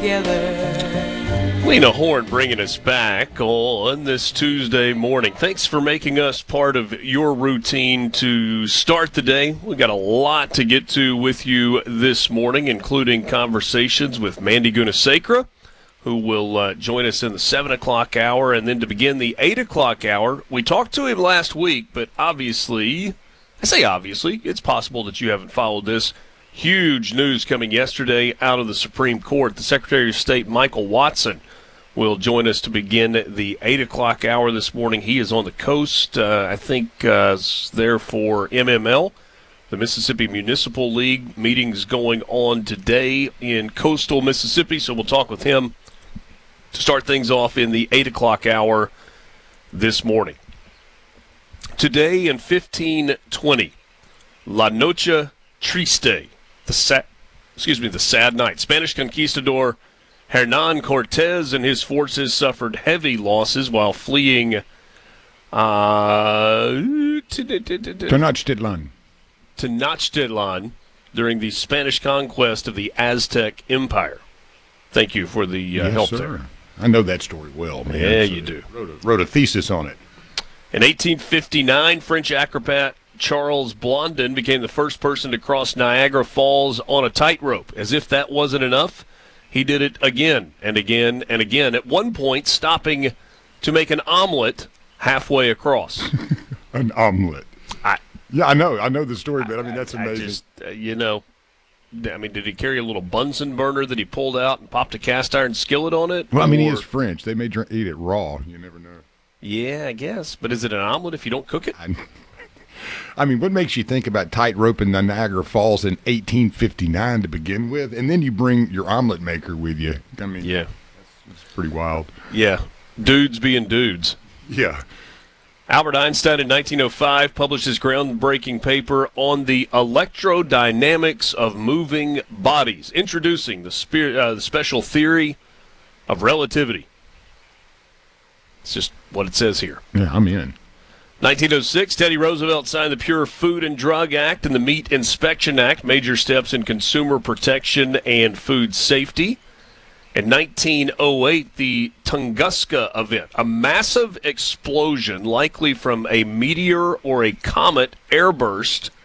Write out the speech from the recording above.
together. Lena Horne bringing us back on this Tuesday morning. Thanks for making us part of your routine to start the day. We got a lot to get to with you this morning, including conversations with Mandy Gunasekara, who will join us in the 7 o'clock hour. And then to begin the 8 o'clock hour, we talked to him last week, but obviously, I say obviously, it's possible that you haven't followed this. Huge news coming yesterday out of the Supreme Court. The Secretary of State, Michael Watson, will join us to begin the 8 o'clock hour this morning. He is on the coast, I think, there for MML, the Mississippi Municipal League. Meetings going on today in coastal Mississippi, so we'll talk with him to start things off in the 8 o'clock hour this morning. Today in 1520, La Noche Triste, the sad night. Spanish conquistador Hernan Cortez and his forces suffered heavy losses while fleeing Tenochtitlan during the Spanish conquest of the Aztec Empire. Thank you for the help there. I know that story well, man. Yeah, you do. Wrote a thesis on it. In 1859, French acrobat Charles Blondin became the first person to cross Niagara Falls on a tightrope. As if that wasn't enough, he did it again and again and again, at one point stopping to make an omelet halfway across. An omelet. Yeah, I know the story, but that's amazing. Did he carry a little Bunsen burner that he pulled out and popped a cast iron skillet on it? Well, he is French. They may eat it raw. You never know. Yeah, I guess. But is it an omelet if you don't cook it? What makes you think about tight roping the Niagara Falls in 1859 to begin with, and then you bring your omelet maker with you? Yeah. It's pretty wild. Yeah. Dudes being dudes. Yeah. Albert Einstein in 1905 published his groundbreaking paper on the electrodynamics of moving bodies, introducing the special theory of relativity. It's just what it says here. Yeah, I'm in. 1906, Teddy Roosevelt signed the Pure Food and Drug Act and the Meat Inspection Act, major steps in consumer protection and food safety. In 1908, the Tunguska event, a massive explosion likely from a meteor or a comet airburst,